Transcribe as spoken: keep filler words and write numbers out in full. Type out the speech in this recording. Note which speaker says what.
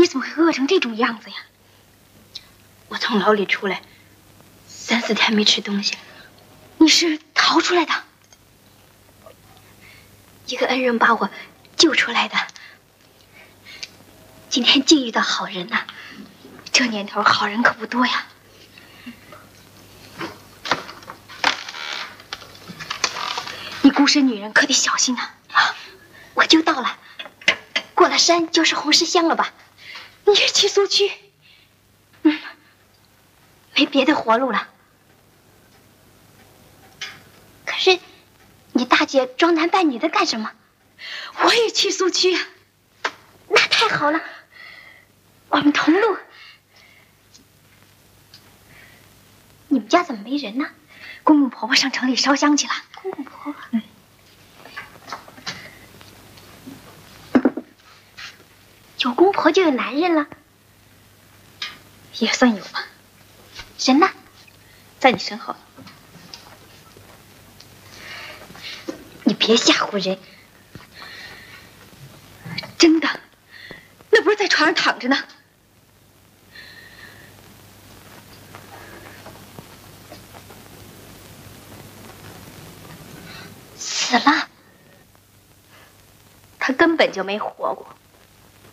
Speaker 1: 怎么会饿成这种样子呀？
Speaker 2: 我从牢里出来，三四天没吃东西。
Speaker 1: 你是逃出来的？
Speaker 2: 一个恩人把我救出来的。今天竟遇到好人呐、啊！
Speaker 1: 这年头好人可不多呀。你孤身女人可得小心啊！
Speaker 2: 啊，我就到了，过了山就是红石乡了吧？
Speaker 1: 你也去苏区？
Speaker 2: 嗯，没别的活路了。可是，你大姐装男扮女的干什么？
Speaker 1: 我也去苏区啊！
Speaker 2: 那太好了，我们同路。你们家怎么没人呢？
Speaker 1: 公公婆婆上城里烧香去了。
Speaker 2: 公公婆婆，
Speaker 1: 嗯，
Speaker 2: 有公婆就有男人了，
Speaker 1: 也算有吧。
Speaker 2: 人呢？
Speaker 1: 在你身后。
Speaker 2: 你别吓唬人。
Speaker 1: 真的，那不是在床上躺着呢？
Speaker 2: 死了。
Speaker 1: 他根本就没活过。